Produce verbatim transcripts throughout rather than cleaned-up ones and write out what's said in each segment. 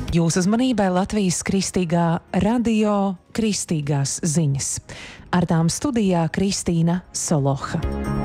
Jūsu uzmanībai Latvijas Kristīgā radio Kristīgās ziņas. Ar tām studijā Kristīna Soloha.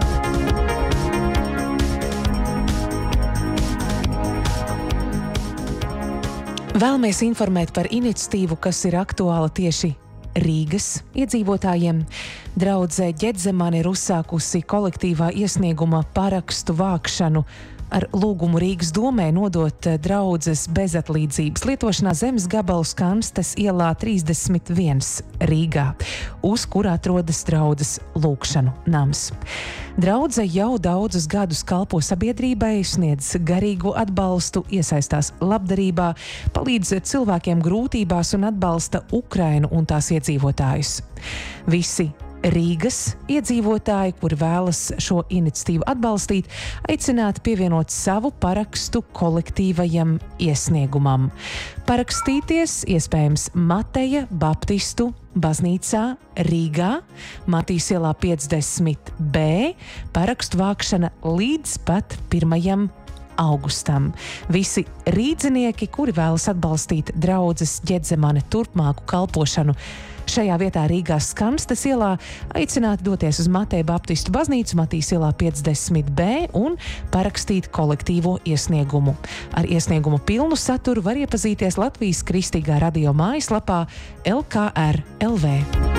Vēlamies informēt par iniciatīvu, kas ir aktuāla tieši Rīgas iedzīvotājiem. Draudze Ģedzemane ir uzsākusi kolektīvā iesnieguma parakstu vākšanu ar lūgumu Rīgas domē nodot draudzes bezatlīdzības lietošanā zemes gabalu Skanstes ielā trīsdesmit viens Rīgā, uz kurā atrodas draudzes lūgšanu nams. Draudze jau daudzus gadus kalpo sabiedrībai, sniedz garīgu atbalstu, iesaistās labdarībā, palīdz cilvēkiem grūtībās un atbalsta Ukrainu un tās iedzīvotājus. Visi Rīgas iedzīvotāji, kuri vēlas šo iniciatīvu atbalstīt, aicināti pievienot savu parakstu kolektīvajam iesniegumam. Parakstīties iespējams Mateja Baptistu baznīcā Rīgā, Matīs ielā piecdesmit B, parakstu vākšana līdz pat pirmajam augustam. Visi rīdzinieki, kuri vēlas atbalstīt draudzes Ģedzemane turpmāku kalpošanu šajā vietā Rīgā Skanstes ielā, aicināti doties uz Mateja Baptistu baznīcu Matīs ielā piecdesmit B un parakstīt kolektīvo iesniegumu. Ar iesniegumu pilnu saturu var iepazīties Latvijas Kristīgā radio mājaslapā L K R L V.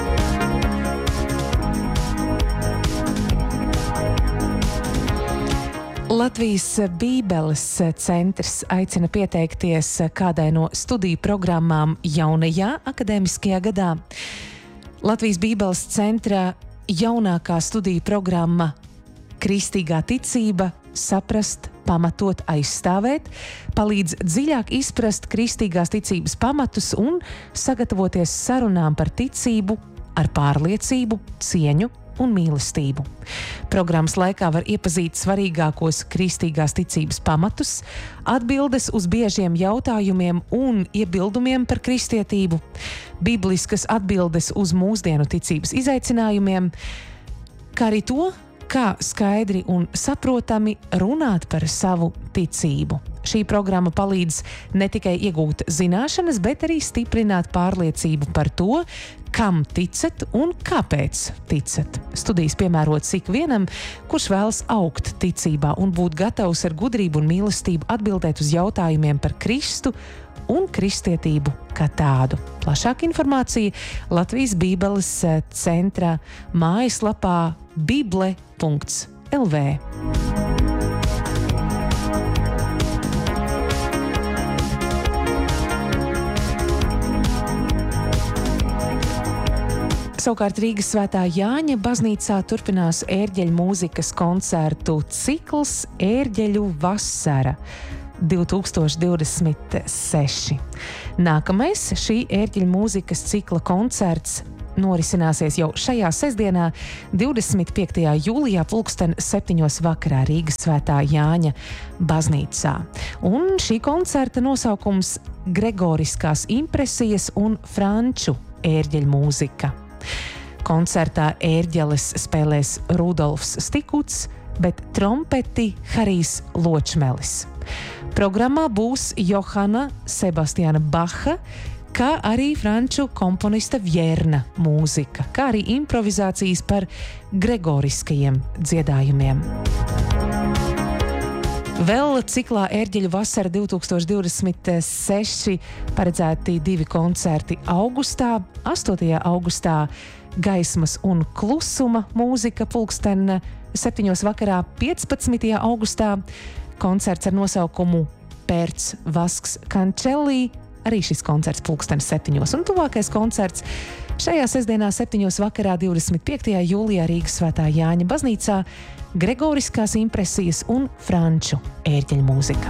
Latvijas Bībeles centrs aicina pieteikties kādai no studiju programmām jaunajā akadēmiskajā gadā. Latvijas Bībeles centra jaunākā studiju programma Kristīgā ticība, saprast, pamatot, aizstāvēt, palīdz dziļāk izprast kristīgās ticības pamatus un sagatavoties sarunām par ticību ar pārliecību, cieņu un mīlestību. Programmas laikā var iepazīt svarīgākos kristīgās ticības pamatus, atbildes uz biežiem jautājumiem un iebildumiem par kristietību, bibliskas atbildes uz mūsdienu ticības izaicinājumiem, kā arī to, kā skaidri un saprotami runāt par savu ticību. Šī programma palīdz ne tikai iegūt zināšanas, bet arī stiprināt pārliecību par to, kam ticat un kāpēc ticat. Studijas piemērotas ikvienam, kurš vēlas augt ticībā un būt gatavs ar gudrību un mīlestību atbildēt uz jautājumiem par Kristu un kristietību kā tādu. Plašāka informācija Latvijas Bībeles centra mājaslapā bible punkts L V. Savukārt Rīgas Svētā Jāņa baznīcā turpinās ērģeļu mūzikas koncertu cikls Ērģeļu vasara divi tūkstoši divdesmit seši. Nākamais šī ērģeļu mūzikas cikla koncerts norisināsies jau šajā sestdienā, divdesmit piektajā jūlijā pulksten septiņos vakarā Rīgas Svētā Jāņa baznīcā. Un šī koncerta nosaukums Gregoriskās impresijas un franču ērģeļu mūzika. Koncertā ērģeles spēlēs Rudolfs Stikuts, bet trompeti Harijs Ločmelis. Programmā būs Johana Sebastiana Baha, kā arī franču komponista Vjerna mūzika, kā arī improvizācijas par gregoriskajiem dziedājumiem. Vēl ciklā Ērģeļu vasara divi tūkstoši divdesmit seši paredzēti divi koncerti augustā. astotajā augustā gaismas un klusuma mūzika pulksten septiņos vakarā, piecpadsmitajā augustā koncerts ar nosaukumu Pērts Vasks Kančelī, arī šis koncerts pulksten septiņos. Un tuvākais koncerts šajā sestdienā septiņos vakarā divdesmit piektajā jūlijā Rīgas Svētā Jāņa baznīcā Gregoriskās impresijas un franču ērģeļu mūzika.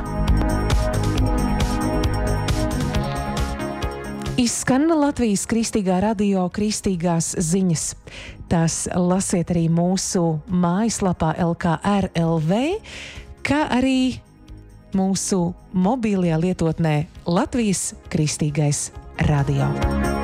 Izskan Latvijas Kristīgā radio Kristīgās ziņas. Tās lasiet arī mūsu mājaslapā L K R L V, kā arī mūsu mobilajā lietotnē Latvijas Kristīgais radio.